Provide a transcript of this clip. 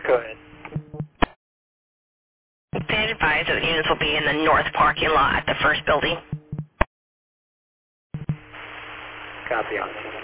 Go ahead. They advise that the units will be in the north parking lot at the first building. Copy on.